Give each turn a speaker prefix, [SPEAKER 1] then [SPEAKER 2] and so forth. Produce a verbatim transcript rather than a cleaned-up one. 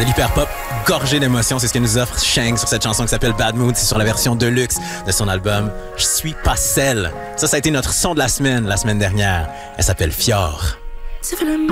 [SPEAKER 1] De l'hyper-pop gorgé d'émotions, c'est ce que nous offre Shang sur cette chanson qui s'appelle Bad Mood. C'est sur la version deluxe de son album Je suis pas celle. Ça, ça a été notre son de la semaine, la semaine dernière. Elle s'appelle Fior.
[SPEAKER 2] Ça fait le